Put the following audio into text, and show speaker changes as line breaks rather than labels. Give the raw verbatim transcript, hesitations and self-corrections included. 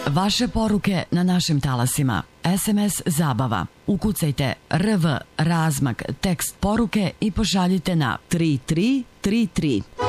Vaše poruke na našim talasima. es em es Zabava. Ukucajte R V razmak tekst poruke i pošaljite na tri tri tri tri.